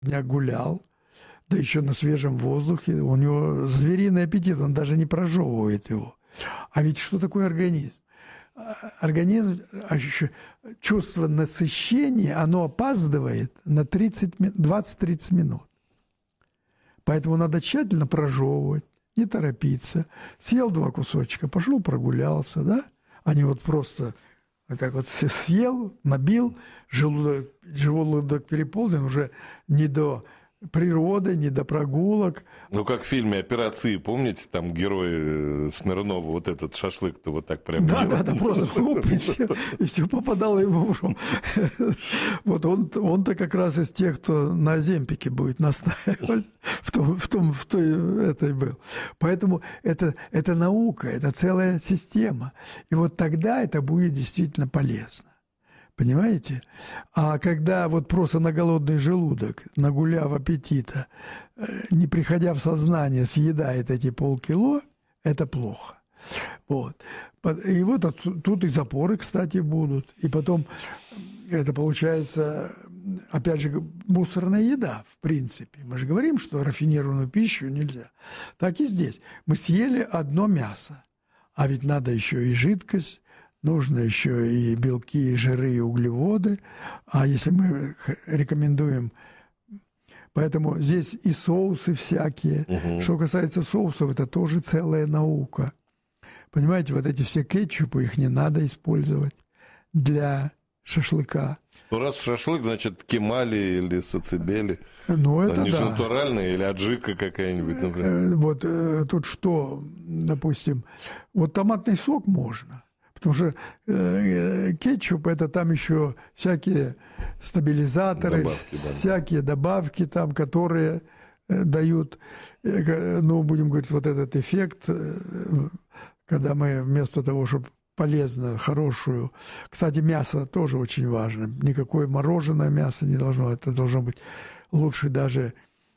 дня гулял, да еще на свежем воздухе, у него звериный аппетит, он даже не прожевывает его. А ведь что такое организм? Организм, чувство насыщения, оно опаздывает на 20-30 минут. Поэтому надо тщательно прожевывать, не торопиться. Съел 2 кусочка, пошел прогулялся, да? А не вот просто вот так вот съел, набил, желудок переполнен, уже не до природы, не до прогулок. Ну, как в фильме «Операции», помните, там герой Смирнова, вот этот шашлык-то вот так прям... Да, просто хлоп, и все попадало ему в рот. Вот он-то как раз из тех, кто на Оземпике будет настаивать, в той этой был. Поэтому это наука, это целая система. И вот тогда это будет действительно полезно. Понимаете? А когда вот просто на голодный желудок, нагуляв аппетита, не приходя в сознание, съедает эти полкило, это плохо. Вот. И вот тут и запоры, кстати, будут. И потом это получается, опять же, мусорная еда, в принципе. Мы же говорим, что рафинированную пищу нельзя. Так и здесь. Мы съели одно мясо, а ведь надо еще и жидкость, нужно еще и белки, и жиры, и углеводы. А если мы рекомендуем... Поэтому здесь и соусы всякие. Угу. Что касается соусов, это тоже целая наука. Понимаете, вот эти все кетчупы, их не надо использовать для шашлыка. Ну, раз шашлык, значит, кемали или сацебели. Ну, это они да. же натуральные, или аджика какая-нибудь, например. Вот тут что, допустим, вот томатный сок можно. Потому что кетчуп – это там еще всякие стабилизаторы, добавки, всякие добавки там, которые дают, ну, будем говорить, вот этот эффект, когда мы вместо того, чтобы полезно, хорошую… Кстати, мясо тоже очень важно. Никакое мороженое мясо не должно. Это должно быть лучше даже…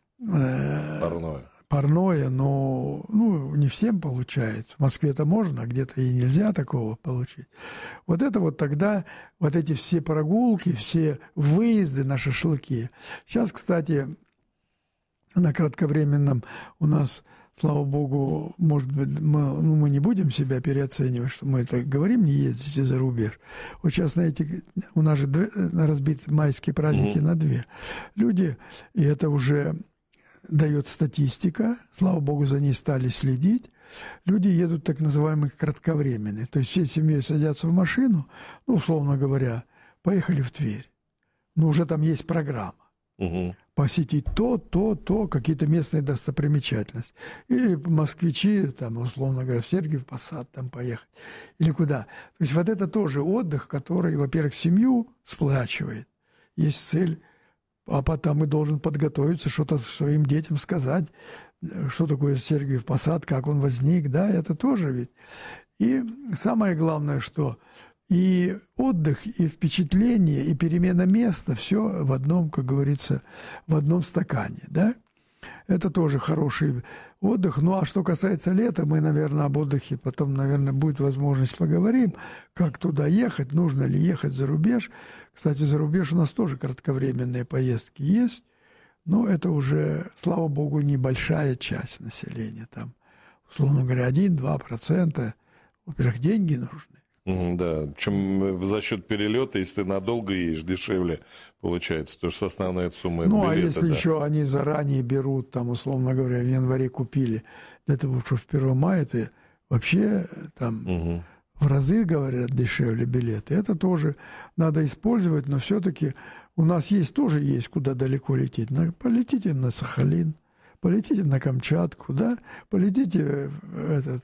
парное, но не всем получается. В Москве это можно, а где-то и нельзя такого получить. Вот это вот тогда, вот эти все прогулки, все выезды на шашлыки. Сейчас, кстати, на кратковременном у нас, слава богу, может быть, мы не будем себя переоценивать, что мы это говорим, не ездите за рубеж. Вот сейчас, знаете, у нас же разбиты майские праздники на 2. Люди, и это уже... дает статистика, слава богу, за ней стали следить. Люди едут так называемые кратковременные. То есть всей семьей садятся в машину, условно говоря, поехали в Тверь. Но уже там есть программа. Угу. Посетить то, какие-то местные достопримечательности. Или москвичи, там, условно говоря, в Сергиев Посад там поехать. Или куда. То есть вот это тоже отдых, который, во-первых, семью сплачивает. Есть цель. А потом и должен подготовиться, что-то своим детям сказать, что такое Сергиев Посад, как он возник, да, это тоже ведь. И самое главное, что и отдых, и впечатление, и перемена места, все в одном, как говорится, в одном стакане, да. Это тоже хороший отдых. Ну, а что касается лета, мы, наверное, об отдыхе потом, наверное, будет возможность поговорим, как туда ехать, нужно ли ехать за рубеж. Кстати, за рубеж у нас тоже кратковременные поездки есть, но это уже, слава богу, небольшая часть населения. Там, условно говоря, 1-2%. Во-первых, деньги нужны. Да, чем за счет перелета, если ты надолго едешь, дешевле получается, потому что основная сумма билета. А если еще они заранее берут, там, условно говоря, в январе купили, для того, чтобы в 1 мая, это вообще там в разы, говорят, дешевле билеты. Это тоже надо использовать, но все-таки у нас тоже есть куда далеко лететь. Полетите на Сахалин, полетите на Камчатку, да, полетите в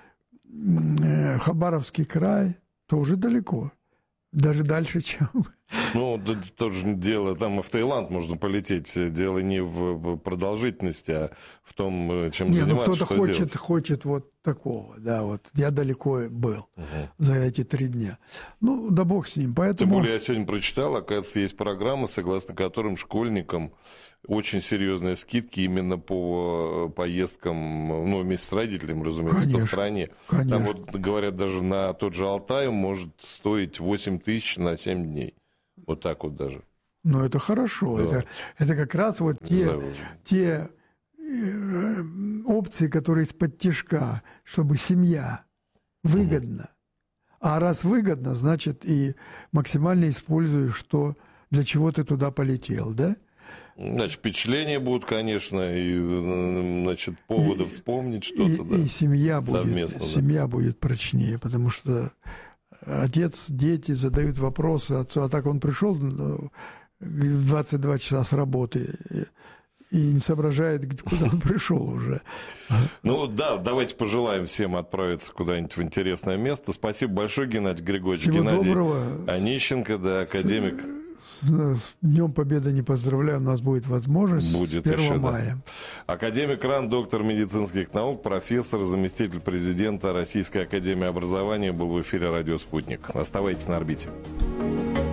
Хабаровский край, тоже далеко. Даже дальше, чем... Ну, тоже дело, там в Таиланд можно полететь. Дело не в продолжительности, а в том, чем заниматься, кто-то хочет вот такого, да, вот. Я далеко был за эти 3 дня. Ну, да бог с ним, поэтому... Тем более, я сегодня прочитал, оказывается, есть программа, согласно которым школьникам очень серьезные скидки именно по поездкам, вместе с родителями, разумеется, конечно, по стране. Конечно. Там вот, говорят, даже на тот же Алтай может стоить 8 тысяч на 7 дней. Вот так вот даже. Ну, это хорошо. Да. Это как раз вот те опции, которые из-под тишка, чтобы семья выгодно. А раз выгодно, значит, и максимально используешь то, для чего ты туда полетел, да? Значит, впечатления будут, конечно, и, значит, поводы вспомнить что-то. И семья будет прочнее, потому что отец, дети задают вопросы отцу, а так он пришел в 22 часа с работы и не соображает, куда он пришел уже. Ну да, давайте пожелаем всем отправиться куда-нибудь в интересное место. Спасибо большое, Геннадий Григорьевич. Всего Геннадий доброго. Онищенко, да, академик. С Днем Победы не поздравляю, у нас будет возможность будет 1 еще, мая. Да. Академик РАН, доктор медицинских наук, профессор, заместитель президента Российской академии образования был в эфире «Радио Спутник». Оставайтесь на орбите.